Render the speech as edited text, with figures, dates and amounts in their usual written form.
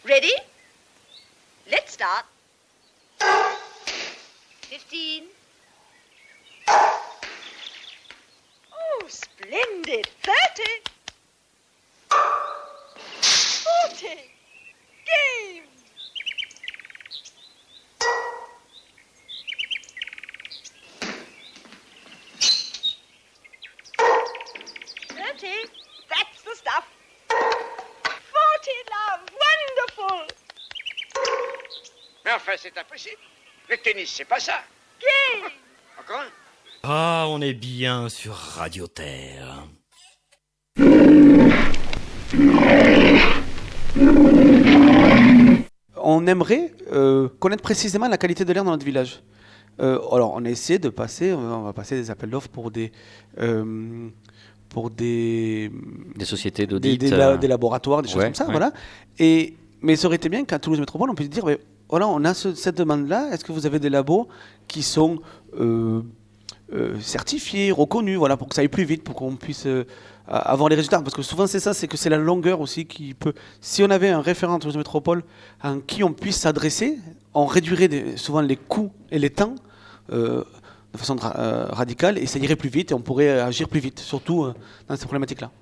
Ready? Let's start. 15. Oh, splendid. 30. 40. Game. That's the stuff. 40, love. Wonderful. Mais enfin, c'est impossible. Le tennis, c'est pas ça. Game. Encore un? Ah, on est bien sur Radio Terre. On aimerait connaître précisément la qualité de l'air dans notre village. Alors, on a essayé de passer, on va passer des appels d'offres pour des sociétés d'audit, des laboratoires, des choses comme ça, ouais. voilà. Mais ça aurait été bien qu'à Toulouse Métropole, on puisse dire, mais voilà, on a cette demande-là. Est-ce que vous avez des labos qui sont certifiés, reconnus, voilà, pour que ça aille plus vite, pour qu'on puisse avoir les résultats. Parce que souvent c'est ça, c'est que c'est la longueur aussi qui peut. Si on avait un référent à Toulouse Métropole en qui on puisse s'adresser, on réduirait souvent les coûts et les temps de façon radicale, et ça irait plus vite et on pourrait agir plus vite, surtout dans ces problématiques-là.